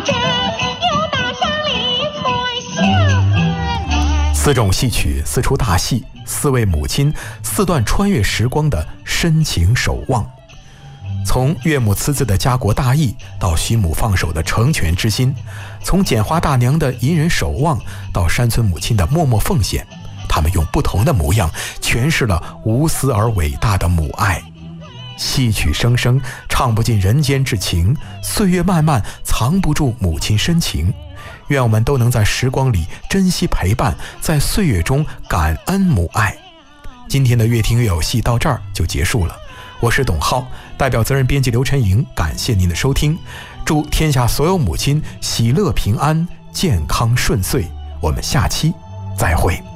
4种戏曲，4出大戏，4位母亲，4段穿越时光的深情守望。从岳母辞子的家国大义，到徐母放手的成全之心，从剪花大娘的隐忍守望，到山村母亲的默默奉献，他们用不同的模样诠释了无私而伟大的母爱。戏曲声声，唱不尽人间至情，岁月漫漫，藏不住母亲深情。愿我们都能在时光里珍惜陪伴，在岁月中感恩母爱。今天的越听越有戏到这儿就结束了，我是董浩，代表责任编辑刘晨莹，感谢您的收听，祝天下所有母亲喜乐平安，健康顺遂，我们下期再会。